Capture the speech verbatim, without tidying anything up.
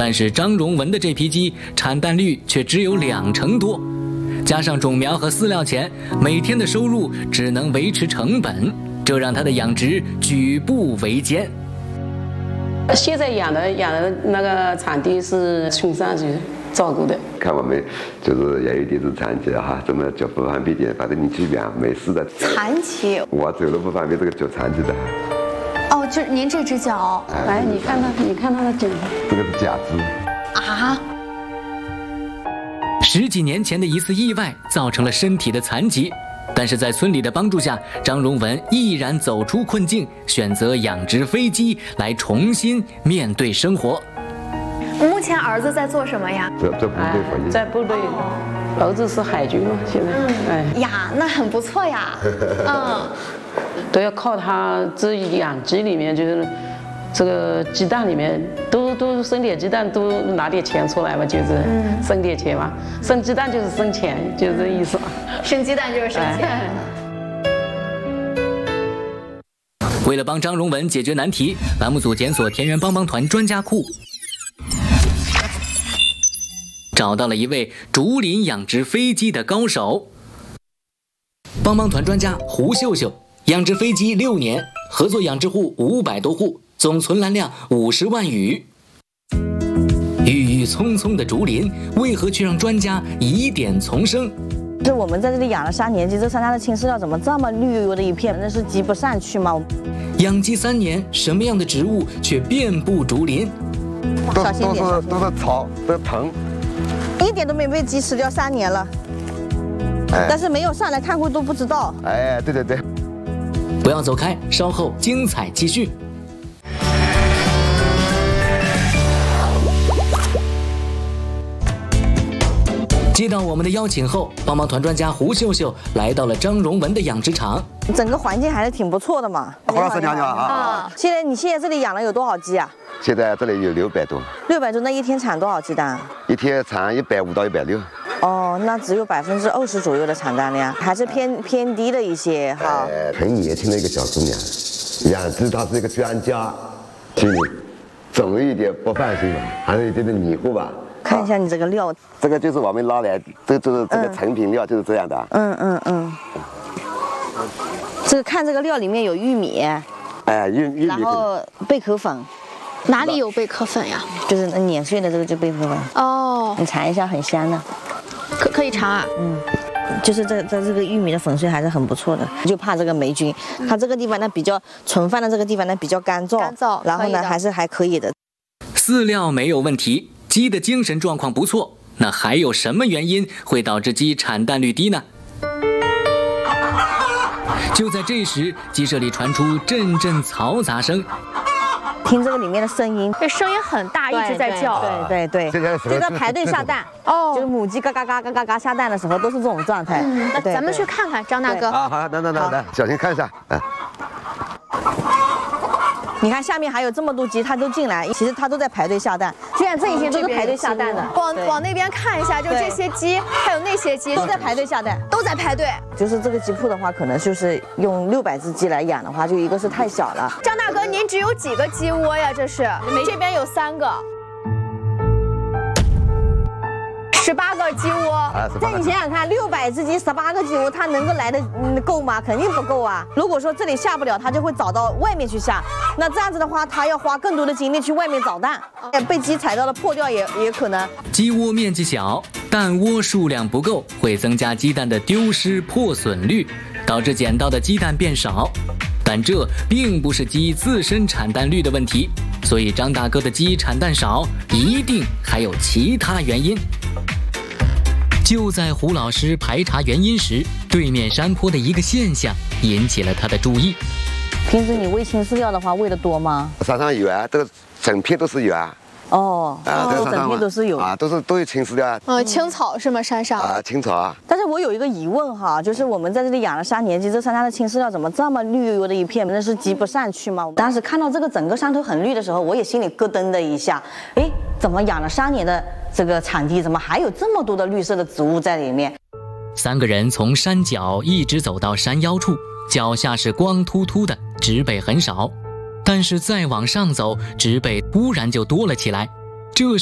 但是张荣文的这批鸡产蛋率却只有两成多，加上种苗和饲料钱，每天的收入只能维持成本，这让他的养殖举步维艰。 现在养的养的那个场地是村上去照顾的。 看我们就是也有点是残疾哈，怎么脚不方便点，反正你去养没事的。 残疾？ 我走路不方便，这个脚残疾的。 哦，就是您这只脚。 哎，你看他，你看他的脚。 这个是假肢。 啊？ 十几年前的一次意外造成了身体的残疾，但是在村里的帮助下，张荣文毅然走出困境，选择养殖飞鸡来重新面对生活。 目前儿子在做什么呀？ 这这部队服役。 在部队，儿子是海军嘛，现在。哎。 呀，那很不错呀。嗯。 都要靠他这养鸡里面，就是这个鸡蛋里面都都生点鸡蛋，都拿点钱出来嘛，就是生点钱嘛。生鸡蛋就是生钱，就是这意思。 生鸡蛋就是生钱。哎、 为了帮张荣文解决难题，栏目组检索田园帮帮团专家库，找到了一位竹林养殖飞鸡的高手。帮帮团专家胡秀秀养殖飞鸡六年，合作养殖户五百多户，总存栏量五十万羽。郁郁葱葱的竹林，为何却让专家疑点丛生？ 是我们在这里养了三年鸡，这山下的青饲料怎么这么绿油油的一片？那是鸡不上去吗？ 养鸡三年，什么样的植物却遍布竹林？ 都都是都是草，都藤， 一点都没被鸡吃掉，三年了。哎、但是没有上来看过都不知道。 哎，对对对。 不要走开，稍后精彩继续。接到我们的邀请后，帮帮团专家胡秀秀来到了张荣文的养殖场。 整个环境还是挺不错的嘛。 胡老师你好，你好啊！ 现在你现在这里养了有多少鸡啊？ 现在这里有六百多。 六百多，那一天产多少鸡蛋？ 一天产一百五到一百六。 哦，那只有百分之二十左右的产蛋量，还是偏偏低的一些哈。 呃，很年轻的一个小姑娘，养殖她是一个专家，心里总有一点不放心吧，还是有点迷糊吧。 看一下你这个料， 这个就是我们捞来，这就是这个成品料，就是这样的。 嗯嗯嗯。这个看这个料里面有玉米， 哎，玉玉米， 然后贝壳粉。 哪里有贝壳粉呀？ 就是那碾碎的这个就贝壳粉。 哦。 你尝一下，很香的。 可可以尝啊。 嗯。就是这这这个玉米的粉碎还是很不错的，就怕这个霉菌。嗯、它这个地方呢比较存放的这个地方呢比较干燥， 干燥， 然后呢还是还可以的。 饲料没有问题。鸡的精神状况不错，那还有什么原因会导致鸡产蛋率低呢？就在这时，鸡舍里传出阵阵嘈杂声， 听这个里面的声音， 这声音很大，一直在叫。 对对对，就在排队下蛋。哦，就是母鸡嘎嘎嘎嘎嘎嘎下蛋的时候都是这种状态。 嗯，那咱们去看看张大哥。 啊，好，等等等等，小心看一下。哎。 你看下面还有这么多鸡，它都进来，其实它都在排队下蛋。现在这一些都是排队下蛋的。 往往那边看一下，就这些鸡，还有那些鸡都在排队下蛋， 都在排队。 就是这个鸡铺的话，可能就是用六百只鸡来养的话，就一个是太小了。 张大哥，您只有几个鸡窝呀？这是，这边有三个。十八个鸡窝， 再你想想看，六百只鸡，十八个鸡窝，它能够来的嗯够吗？肯定不够啊！如果说这里下不了，它就会找到外面去下。那这样子的话，它要花更多的精力去外面找蛋，被鸡踩到了破掉也也可能。 鸡窝面积小，蛋窝数量不够，会增加鸡蛋的丢失破损率，导致捡到的鸡蛋变少。但这并不是鸡自身产蛋率的问题，所以张大哥的鸡产蛋少，一定还有其他原因。就在胡老师排查原因时，对面山坡的一个现象引起了他的注意。 平时你喂青饲料的话，喂的多吗？ 山上有啊，这个整片都是有啊。 哦，啊， 这整片都是有啊，都是都有青饲料啊。 嗯，青草是吗？山上啊，青草啊。 但是我有一个疑问哈，就是我们在这里养了三年鸡，这山下的青饲料怎么这么绿油油的一片？那是鸡不上去吗？当时看到这个整个山头很绿的时候，我也心里咯噔的一下，哎，怎么养了三年的这个产地，怎么还有这么多的绿色的植物在里面？ 三个人从山脚一直走到山腰处，脚下是光秃秃的，植被很少，但是再往上走，植被突然就多了起来。这